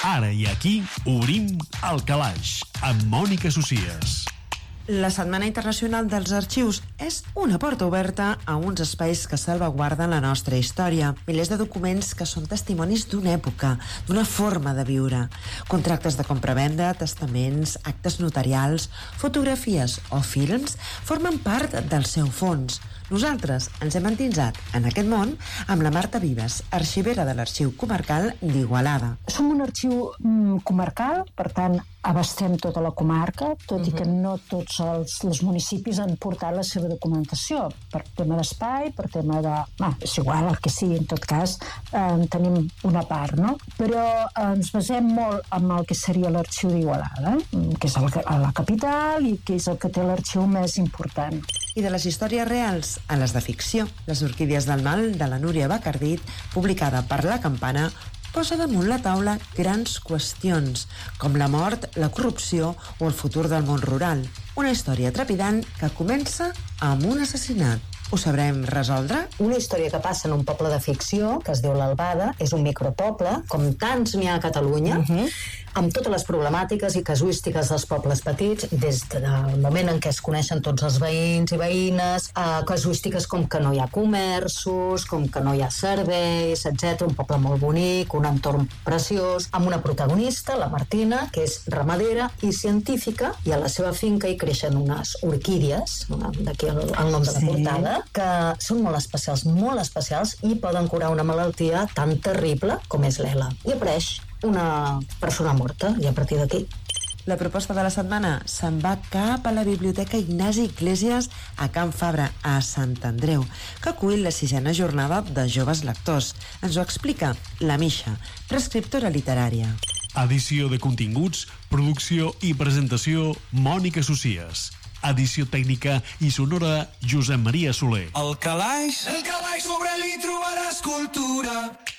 Ara i aquí obrim el calaix amb Mònica Socias. La Setmana Internacional dels Arxius és una porta oberta a uns espais que salvaguarden la nostra història. Milers de documents que són testimonis d'una època, d'una forma de viure. Contractes de compra-venda, testaments, actes notarials, fotografies o films formen part del seu fons. Nosaltres ens hem endinsat en aquest món amb la Marta Vives, arxivera de l'Arxiu Comarcal d'Igualada. Som un arxiu comarcal, per tant, abastem tota la comarca, tot i que no tots els municipis han portat la seva documentació, per tema d'espai, per tema de... és igual el que sigui, en tot cas, tenim una part, no? Però ens basem molt en el que seria l'Arxiu d'Igualada, que és a la capital i que és el que té l'arxiu més important. I de les històries reals a les de ficció. Les orquídies del mal, de la Núria Bacardit, publicada per La Campana, posa damunt la taula grans qüestions, com la mort, la corrupció o el futur del món rural. Una història trepidant que comença amb un assassinat. Ho sabrem resoldre? Una història que passa en un poble de ficció, que es diu l'Albada, és un micropoble, com tants n'hi ha a Catalunya, amb totes les problemàtiques i casuístiques dels pobles petits, des del moment en què es coneixen tots els veïns i veïnes, casuístiques com que no hi ha comerços, com que no hi ha serveis, etc. Un poble molt bonic, un entorn preciós, amb una protagonista, la Martina, que és ramadera i científica, i a la seva finca hi creixen unes orquídies, d'aquí el nom de la portada, que són molt especials i poden curar una malaltia tan terrible com és l'ELA. I apareix una persona morta, i a partir d'aquí... La proposta de la setmana se'n va cap a la Biblioteca Ignasi Iglesias a Can Fabra, a Sant Andreu, que acull la 6ª jornada de joves lectors. Ens ho explica la Misha, prescriptora literària. Edició de continguts, producció i presentació Mònica Socias. Edició tècnica i sonora Josep Maria Soler. El calaix sobre ell hi trobaràs cultura.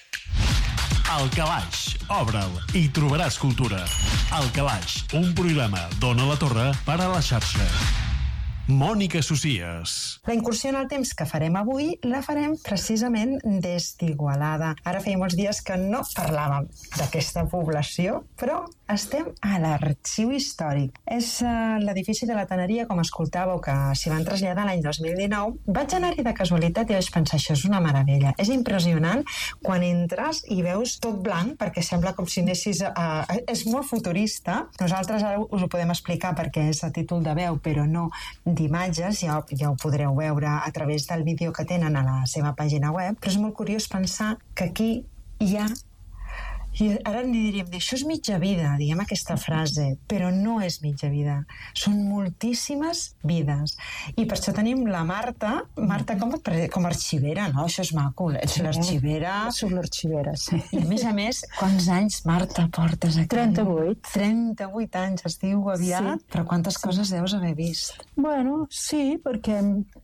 El Calaix, obre'l i trobaràs cultura. El Calaix, un programa d'Ona la Torre per a la xarxa. Mònica Socias. La incursió en el temps que farem avui la farem precisament des d'Igualada. Ara feia molts dies que no parlàvem d'aquesta població, però estem a l'Arxiu Històric. És l'edifici de la Tanneria, com escoltàveu, que s'hi van traslladar l'any 2019. Vaig anar-hi de casualitat i vaig pensar, això és una meravella. És impressionant quan entres i veus tot blanc, perquè sembla com si anessis és molt futurista. Nosaltres ara us ho podem explicar perquè és a títol de veu, però no d'imatges, ja ho podreu veure a través del vídeo que tenen a la seva pàgina web, però és molt curiós pensar que aquí hi ha... I ara n'hi diríem, això és mitja vida, diguem aquesta frase, però no és mitja vida. Són moltíssimes vides. I per això tenim la Marta com a arxivera, no? Això és maco, ets l'arxivera. Soc l'arxivera, sí. I a més, quants anys, Marta, portes aquí? 38. 38 anys, es diu aviat, però quantes coses deus haver vist? Bueno, sí, perquè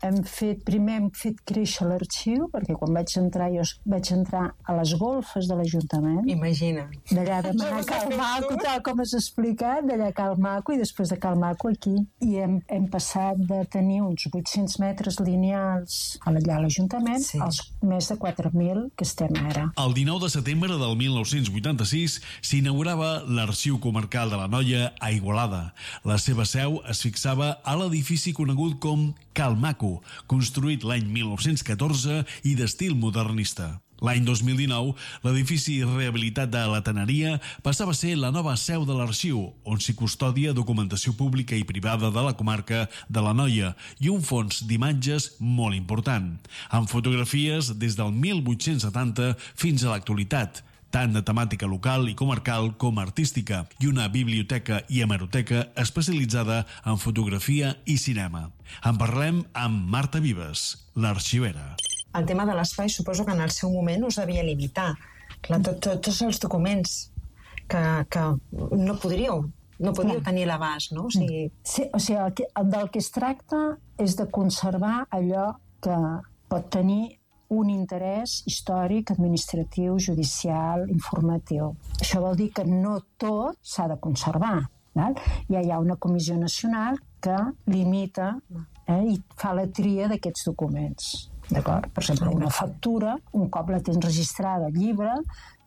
primer hem fet créixer l'arxiu, perquè quan vaig entrar a les golfes de l'Ajuntament. Imagina't. D'allà de Cal Maco, tal com has explicat, d'allà a Cal Maco i després de Cal Maco aquí. I hem passat de tenir uns 800 metres lineals allà a l'Ajuntament als més de 4.000 que estem ara. El 19 de setembre del 1986 s'inaugurava l'Arxiu Comarcal de l'Anoia a Igualada. La seva seu es fixava a l'edifici conegut com Cal Maco, construït l'any 1914 i d'estil modernista. L'any 2019, l'edifici rehabilitat de la Tanneria passava a ser la nova seu de l'arxiu, on s'hi custodia documentació pública i privada de la comarca de l'Anoia i un fons d'imatges molt important, amb fotografies des del 1870 fins a l'actualitat, tant de temàtica local i comarcal com artística, i una biblioteca i hemeroteca especialitzada en fotografia i cinema. En parlem amb Marta Vives, l'arxivera. El tema de l'espai suposo que en el seu moment us devia limitar. Clar, tots els documents que no podríeu tenir l'abast, no? O sigui, del que es tracta és de conservar allò que pot tenir un interès històric, administratiu, judicial, informatiu. Això vol dir que no tot s'ha de conservar. Ja hi ha una comissió nacional que limita i fa la tria d'aquests documents. D'acord? Per exemple, una factura, un cop la tens registrada al llibre,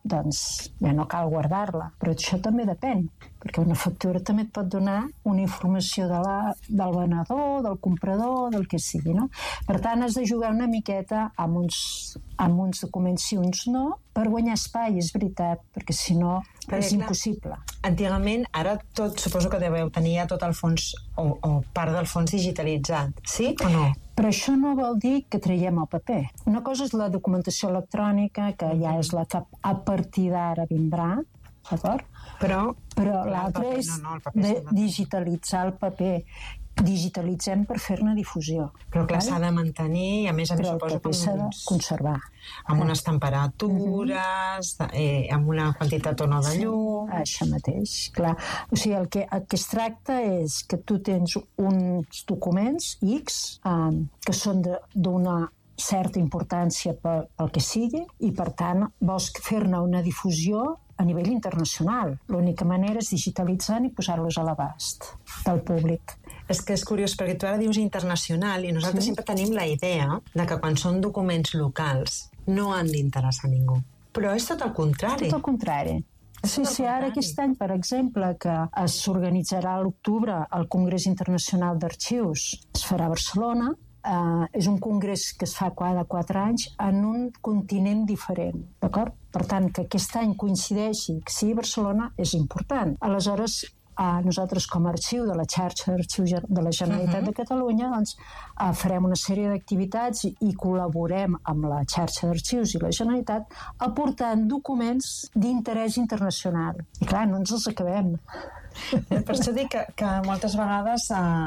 doncs ja no cal guardar-la. Però això també depèn, perquè una factura també et pot donar una informació del venedor, del comprador, del que sigui, no? Per tant, has de jugar una miqueta amb uns documents sí, uns no, per guanyar espai, és veritat, perquè si no és impossible. Antigament, ara tot, suposo que deveu tenir ja tot el fons o part del fons digitalitzat, sí o no? Però això no vol dir que traiem el paper. Una cosa és la documentació electrònica, que ja és la que a partir d'ara vindrà, d'acord? Però l'altre és digitalitzar el paper. Digitalitzem per fer-ne difusió. Però clar, s'ha de mantenir, i a més suposo que s'ha de conservar. Amb unes temperatures, amb una quantitat o no de llum... Això mateix, clar. O sigui, el que es tracta és que tu tens uns documents X que són d'una certa importància pel que sigui i, per tant, vols fer-ne una difusió a nivell internacional. L'única manera és digitalitzant i posar-los a l'abast del públic. És que és curiós, perquè tu ara dius internacional i nosaltres sempre tenim la idea de que quan són documents locals no han d'interessar a ningú. Però és tot el contrari. Tot el contrari. Sí, ara aquest any, per exemple, que s'organitzarà a l'octubre el Congrés Internacional d'Arxius, es farà a Barcelona. És un congrés que es fa cada 4 anys en un continent diferent, d'acord? Per tant, que aquest any coincideixi que sigui Barcelona és important. Aleshores, nosaltres com a arxiu de la xarxa d'arxius de la Generalitat de Catalunya doncs, farem una sèrie d'activitats i col·laborem amb la xarxa d'arxius i la Generalitat aportant documents d'interès internacional. I clar, no ens els acabem. Per això dic que moltes vegades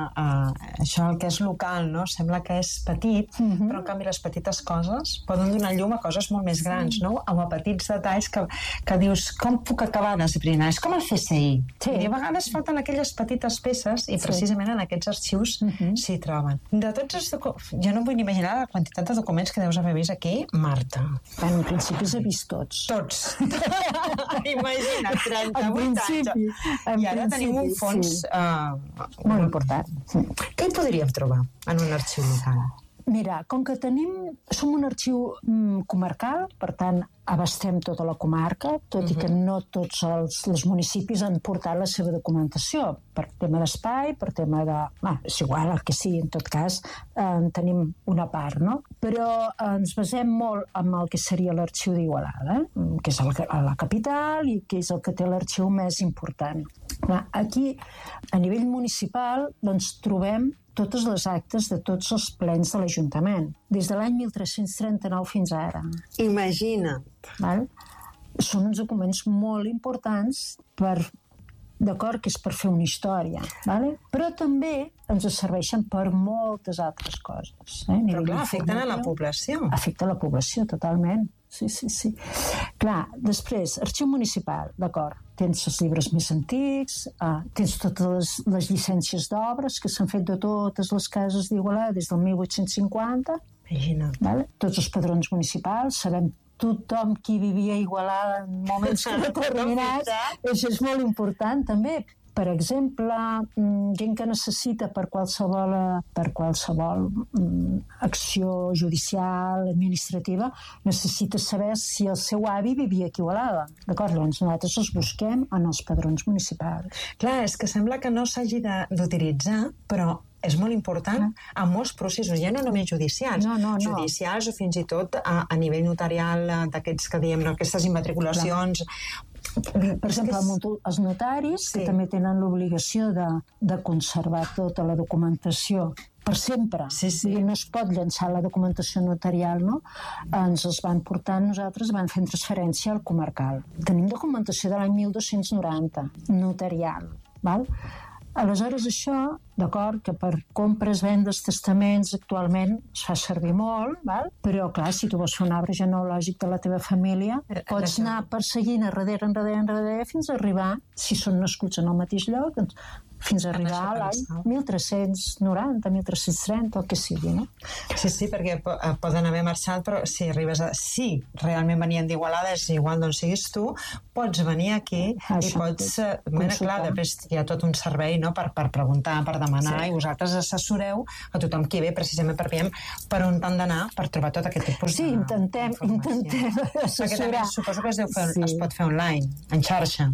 això el que és local, no? Sembla que és petit, però en canvi les petites coses poden donar llum a coses molt més grans, no? Amb petits detalls que dius, com puc acabar d'esbrinar? És com el CSI. Sí. I a vegades falten aquelles petites peces i precisament en aquests arxius s'hi troben. De tots els jo no em vull imaginar la quantitat de documents que deus haver vist aquí, Marta. En principi els he vist tots. Tots. Imagina't, 38 anys. I ara tenim un fons molt important. Què hi podríem trobar en un arxiu local? Mira, com que som un arxiu comarcal, per tant, abastem tota la comarca, tot i que no tots els municipis han portat la seva documentació, per tema d'espai, per tema de... és igual, el que sigui, en tot cas, tenim una part, no? Però ens basem molt en el que seria l'arxiu d'Igualada, que és a la capital i que és el que té l'arxiu més important. Aquí, a nivell municipal, doncs trobem totes les actes de tots els plens de l'Ajuntament, des de l'any 1339 fins ara. Imagina't. Val? Són uns documents molt importants d'acord, que és per fer una història, vale? Però també ens serveixen per moltes altres coses. Però clar, afecten a la població. Afecta a la població, totalment. Sí. Clar, després, arxiu municipal, d'acord, tens els llibres més antics, tens totes les llicències d'obres que s'han fet de totes les cases d'Igualada des del 1850. Imagina't. Vale? Tots els padrons municipals, sabem tothom qui vivia a Igualada en moments determinats. Això és molt important, també. Per exemple, gent que necessita per qualsevol acció judicial, administrativa, necessita saber si el seu avi vivia aquí a Igualada. D'acord? Llavors nosaltres els busquem en els padrons municipals. Clar, és que sembla que no s'hagi d'utilitzar, però és molt important en molts processos, ja no només judicials. No. Judicials o fins i tot a nivell notarial, d'aquests que diem, aquestes immatriculacions. Per exemple, els notaris, que també tenen l'obligació de conservar tota la documentació per sempre. I no es pot llançar la documentació notarial, no? Ens els van portar nosaltres, van fer transferència al comarcal. Tenim documentació de l'any 1290, notarial, val? Aleshores, això, d'acord, que per compres, vendes, testaments, actualment es fa servir molt, val? Però, clar, si tu vols fer un arbre genealògic de la teva família, pots anar perseguint enrere, fins a arribar, si són nascuts en el mateix lloc, doncs fins a arribar a l'any 1390, 1330, el que sigui, no? Sí, perquè poden haver marxat, però si arribes si realment venien d'Igualada, és igual d'on siguis tu, pots venir aquí i pots... clar, després hi ha tot un servei, no?, per preguntar, per demanar, i vosaltres assessoreu a tothom qui ve, precisament per on han d'anar per trobar tot aquest tipus intentem assessorar. Perquè també suposo que es pot fer online, en xarxa.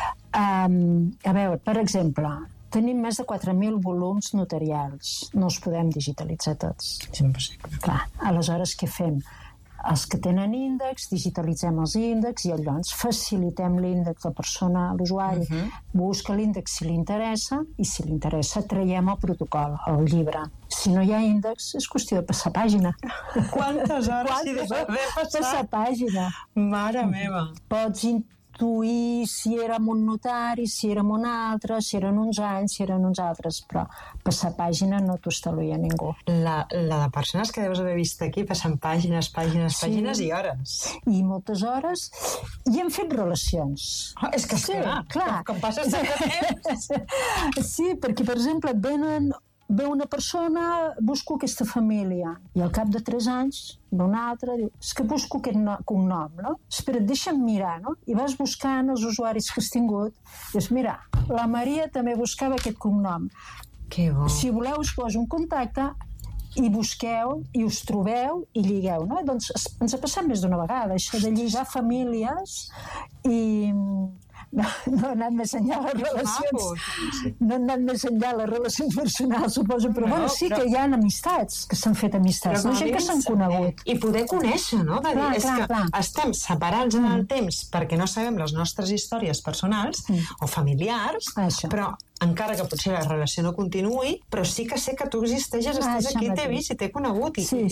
A veure, per exemple, tenim més de 4.000 volums notarials. No els podem digitalitzar tots. És impossible. Clar, aleshores què fem? Els que tenen índex, digitalitzem els índexs i llavors facilitem l'índex. La persona, l'usuari, busca l'índex si li interessa i si li interessa traiem el protocol, el llibre. Si no hi ha índex, és qüestió de passar pàgina. Quantes hores hi deu haver passat? Passar pàgina. Mare meva. Pots intuir si érem un notari, si érem un altre, si eren uns anys, si eren uns altres, però passar pàgina no t'ho estalvia ningú. La de persones que deus haver vist aquí passant pàgines i hores. I moltes hores, i hem fet relacions. És que clar, com passes tant de temps. Sí, perquè, per exemple, ve una persona, busco aquesta família, i al cap de 3 anys ve una altra, diu, és que busco aquest cognom, no? Espera, deixa'm mirar, no? I vas buscant els usuaris que has tingut, i dius, mira, la Maria també buscava aquest cognom. Que bo. Si voleu, us poso un contacte i busqueu, i us trobeu, i lligueu, no? Doncs ens ha passat més d'una vegada, això de lligar famílies, i... No ha anat més enllà les relacions. No ha anat més enllà les relacions personals, suposo, però bueno, sí que hi ha amistats, que s'han fet amistats, no gent que s'han conegut. I poder conèixer, no? Clar, estem separats en el temps perquè no sabem les nostres històries personals o familiars, però encara que potser la relació no continuï, però sí que sé que tu existeixes, estàs aquí, t'he vist i t'he conegut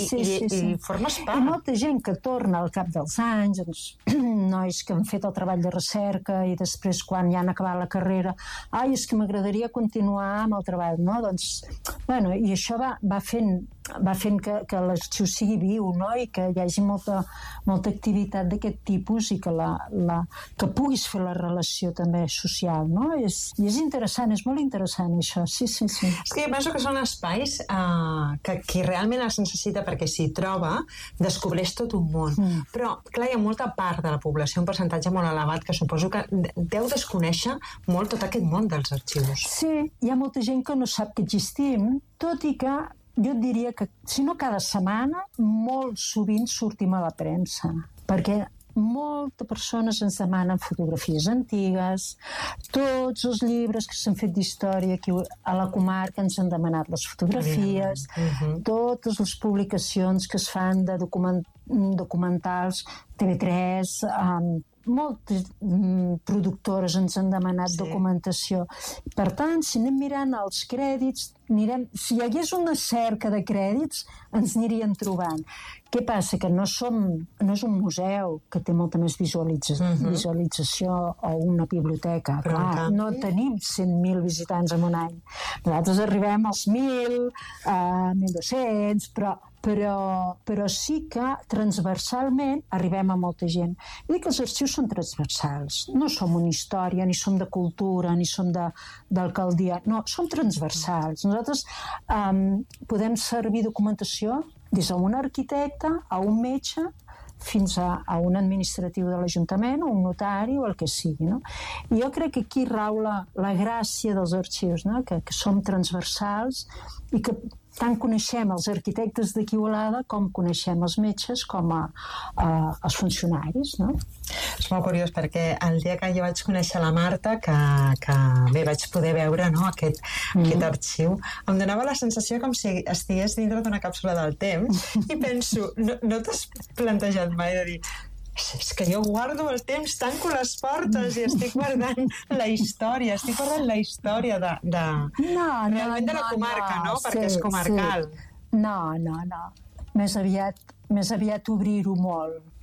i formes part. I molta gent que torna al cap dels anys, doncs, nois que han fet el treball de recerca i després quan ja han acabat la carrera, és que m'agradaria continuar amb el treball, no? Doncs, bueno, i això va fent que l'arxiu sigui viu, no? I que hi hagi molta activitat d'aquest tipus i que puguis fer la relació també social, no? I és interessant, és molt interessant això, sí. És que jo penso que són espais que qui realment els necessita perquè s'hi troba descobreix tot un món, però clar, hi ha molta part de la població, un percentatge molt elevat, que suposo que deu desconèixer molt tot aquest món dels arxius. Sí, hi ha molta gent que no sap que existim, tot i que jo et diria que, si no cada setmana, molt sovint sortim a la premsa, perquè moltes persones ens demanen fotografies antigues, tots els llibres que s'han fet d'història aquí a la comarca ens han demanat les fotografies, totes les publicacions que es fan de documentals, TV3, moltes productores ens han demanat documentació. Per tant, si anem mirant els crèdits, si hi hagués una cerca de crèdits, ens aniríem trobant. Què passa? Que no és un museu que té molta més visualització o una biblioteca. Clar, no tenim 100.000 visitants en un any. Nosaltres arribem als 1.000, 1.200, però sí que transversalment arribem a molta gent. I dic que els arxius són transversals. No som una història, ni som de cultura, ni som d'alcaldia. No, som transversals. Nosaltres podem servir documentació des d'un arquitecte a un metge fins a un administratiu de l'Ajuntament o un notari o el que sigui, no? I jo crec que aquí rau la gràcia dels arxius, no? Que som transversals i que tant coneixem els arquitectes d'aquí Igualada com coneixem els metges com els funcionaris, no? És molt curiós perquè el dia que jo vaig conèixer la Marta, que bé, vaig poder veure, no, aquest arxiu, em donava la sensació com si estigués dintre d'una càpsula del temps i penso, no t'has plantejat mai de dir és que jo guardo el temps, tanco les portes i estic guardant la història realment de la comarca, no? Perquè és comarcal. No. Més aviat obrir-ho molt.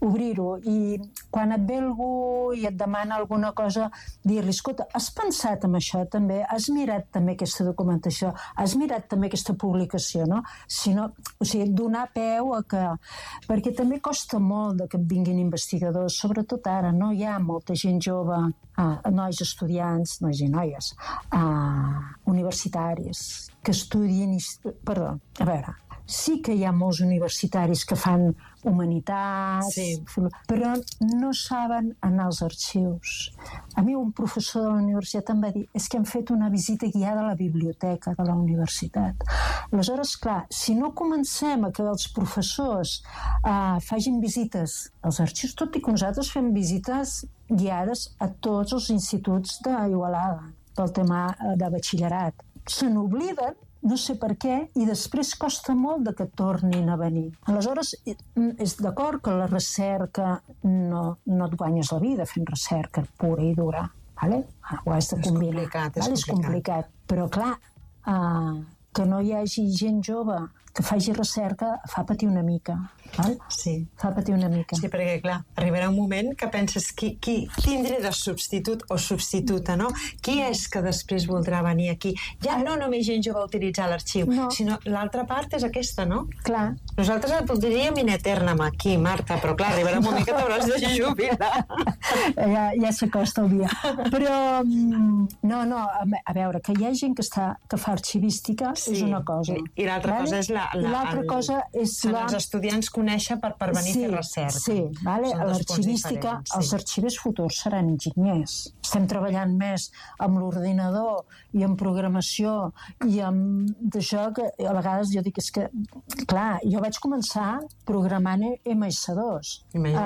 obrir-ho, i quan et ve algú i et demana alguna cosa, dir-li, escolta, has pensat en això també? Has mirat també aquesta documentació? Has mirat també aquesta publicació, no? O sigui, donar peu a que... Perquè també costa molt que et vinguin investigadors, sobretot ara, no hi ha molta gent jove, nois estudiants, nois i noies, universitaris, que estudien... Perdó, a veure, sí que hi ha molts universitaris que fan humanitats, però no saben anar als arxius. A mi un professor de la universitat em va dir és que hem fet una visita guiada a la biblioteca de la universitat. Aleshores, clar, si no comencem a que els professors facin visites als arxius, tot i que nosaltres fem visites guiades a tots els instituts d'Igualada pel tema de batxillerat, se n'obliden, no sé per què, i després costa molt de que tornin a venir. Aleshores, és d'acord que la recerca no et guanyes la vida fent recerca pura i dura, vale? Ho has de combinar. És complicat. Però, clar, que no hi hagi gent jove que faci recerca fa patir una mica. Val? Sí. Fa patir una mica. Sí, perquè, clar, arribarà un moment que penses qui tindré de substitut o substituta, no? Qui és que després voldrà venir aquí? Ja no només gent jove a utilitzar l'arxiu, sinó l'altra part és aquesta, no? Clar. Nosaltres et diríem in eternam aquí, Marta, però clar, arribarà un moment que t'hauràs de jubilar. Ja s'acosta el dia. Però, no, a veure, que hi ha gent que fa arxivística és una cosa. I l'altra cosa és l'altra cosa és els estudiants conèixer per venir a fer recerca. Sí, vale? L'arxivística, els arxivers futurs seran enginyers. Estem treballant més amb l'ordinador i amb programació i amb d'això que a vegades jo dic és que, clar, jo vaig començar programant MS2.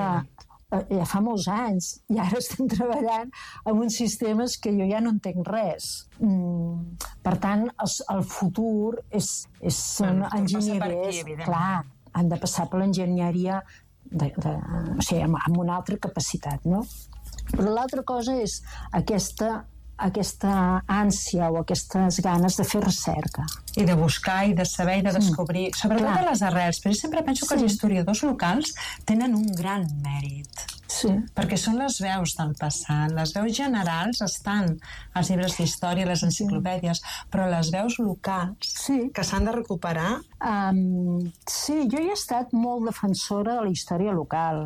Ja fa molts anys i ara estem treballant amb uns sistemes que jo ja no entenc res. Per tant, el futur són enginyers, clar, han de passar per l'enginyeria o sigui, amb una altra capacitat, no? Però l'altra cosa és aquesta ànsia o aquestes ganes de fer recerca. I de buscar i de saber i de descobrir, sobretot a les arrels. Però jo sempre penso que els historiadors locals tenen un gran mèrit. Sí. Perquè són les veus del passat. Les veus generals estan als llibres d'història, a les enciclopèdies, però les veus locals que s'han de recuperar... Sí, jo he estat molt defensora de la història local.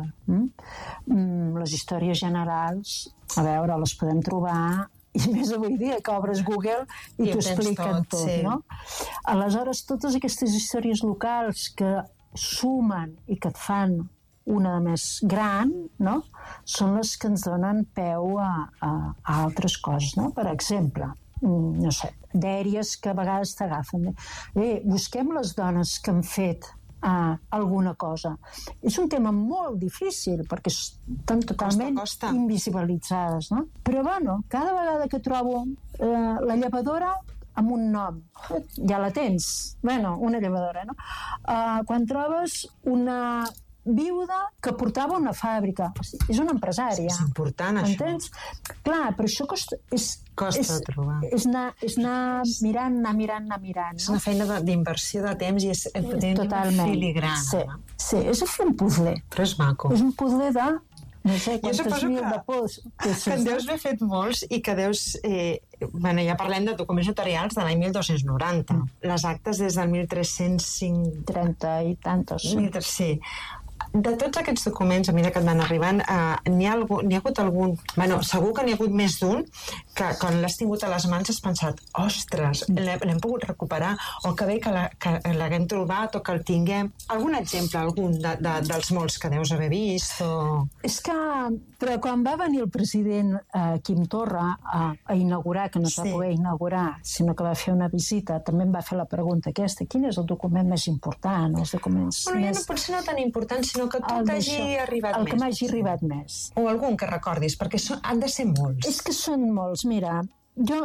Les històries generals, a veure, les podem trobar... I més avui dia, que obres Google i t'ho expliquen tot, no? Aleshores, totes aquestes històries locals que sumen i que et fan una de més gran, no? Són les que ens donen peu a altres coses, no? Per exemple, no sé, dèries que a vegades t'agafen. Busquem les dones que han fet alguna cosa. És un tema molt difícil perquè estan totalment invisibilitzades, no? Però bueno, cada vegada que trobo la llevadora amb un nom, ja la tens, bueno, una llevadora, no? Quan trobes una viuda que portava una fàbrica, és una empresària. És important, això. Entens? Clar, però això costa trobar. És anar mirant. És una feina d'inversió de temps i és totalment filigrana. Sí, és fer un puzzle. Però és maco. És un puzzle de no sé quantes mil de pors. Que en deus haver fet molts i que deus... ja parlem de documents notarials de l'any 1290. Les actes des del 1305... 30 i tantos. Sí. De tots aquests documents, a mesura que et van arribant, n'hi ha hagut algun... segur que n'hi ha hagut més d'un que quan l'has tingut a les mans has pensat ostres, l'hem pogut recuperar o que bé que l'haguem trobat o que el tinguem. Algun exemple, algun dels molts que deus haver vist? És que però quan va venir el president Quim Torra a inaugurar, que no es va poder inaugurar, sinó que va fer una visita, també em va fer la pregunta aquesta, quin és el document més important? Els documents més... potser no tan important, sinó que tu t'hagi arribat més. El que m'hagi arribat més. O algun que recordis, perquè han de ser molts. És que són molts, mira, jo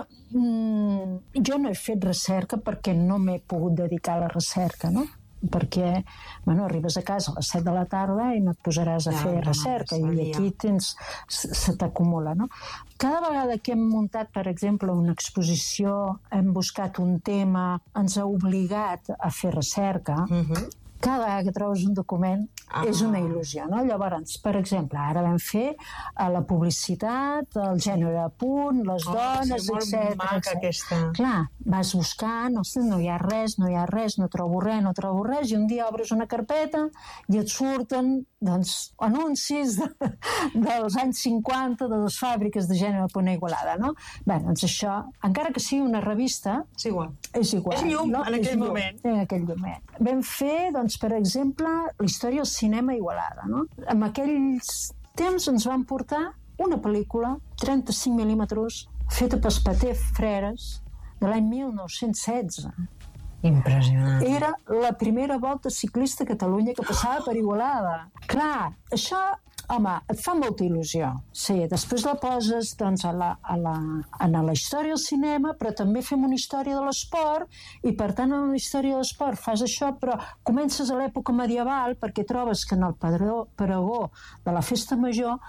no he fet recerca perquè no m'he pogut dedicar a la recerca, no? Perquè, arribes a casa a les 7 de la tarda i no et posaràs a fer recerca i aquí se t'acumula, no? Cada vegada que hem muntat, per exemple, una exposició, hem buscat un tema, ens ha obligat a fer recerca, cada vegada que trobes un document és una il·lusió, no? Llavors, per exemple, ara vam fer la publicitat, el gènere a punt, les dones, etc. Molt maca aquesta. Clar, vas buscant, ostres, no hi ha res, no trobo res, i un dia obres una carpeta i et surten, doncs, anuncis dels anys 50 de les fàbriques de gènere a punt a Igualada, no? Bé, doncs això, encara que sigui una revista, és igual. És llum, no? En aquell moment. En aquell moment. Vam fer, doncs, per exemple, la història del cinema a Igualada, no? En aquells temps ens van portar una pel·lícula, 35 mil·límetres, feta pels Paté Freres, de l'any 1916. Impressionant. Era la primera volta ciclista a Catalunya que passava per Igualada. Clar, això, home, et fa molta il·lusió. Sí, després la poses, doncs, a la història del cinema, però també fem una història de l'esport, i per tant en la història de l'esport fas això, però comences a l'època medieval perquè trobes que en el pregó de la festa major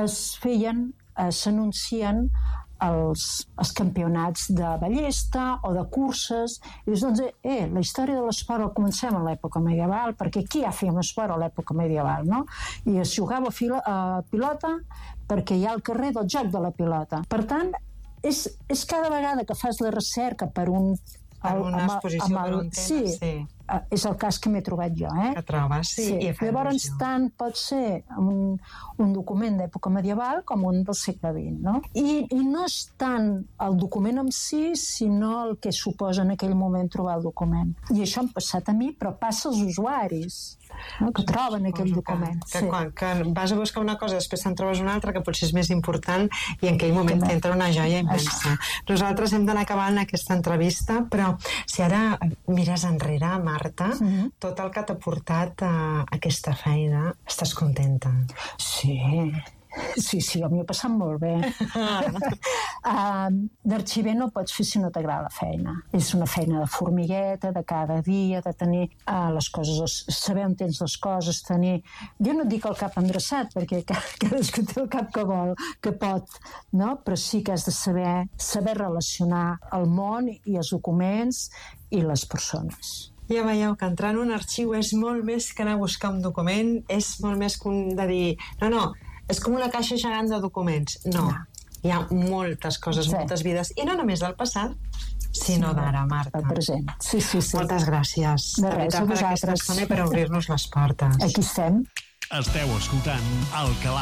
s'anuncien els campionats de ballesta o de curses, i dius, doncs, la història de l'esport el comencem a l'època medieval, perquè aquí ja fèiem esport a l'època medieval, no? I es jugava a pilota perquè hi ha el carrer del joc de la pilota. Per tant, és cada vegada que fas la recerca per una exposició, per un tema, sí. És el cas que m'he trobat jo, Que trobes, sí. Llavors, tant pot ser un document d'època medieval com un del segle XX, no? I no és tant el document en si, sinó el que suposa en aquell moment trobar el document. I això em ha passat a mi, però passa als usuaris, no? Que troben aquell document. Que vas a buscar una cosa, després te'n trobes una altra que potser és més important, i en aquell moment t'entra una joia immensa. Nosaltres hem d'anar acabant aquesta entrevista, però si ara mires enrere, Marta, tot el que t'ha portat a aquesta feina, estàs contenta? Sí, a mi ho he passat molt bé. D'arxiver no pots fer si no t'agrada la feina. És una feina de formigueta, de cada dia, de tenir les coses, saber on tens les coses, tenir... Jo no et dic el cap endreçat, perquè cadascú té el cap que vol, que pot, no? Però sí que has de saber relacionar el món i els documents i les persones. Ja veieu que entrar en un arxiu és molt més que anar a buscar un document, és molt més que de dir... No, és com una caixa gegant de documents. No, hi ha moltes coses, moltes vides, i no només del passat, sinó d'ara, Marta. El present. Sí. Moltes gràcies. De res, a per aquesta estona i per obrir-nos les portes. Aquí estem. Esteu escoltant El Calaix.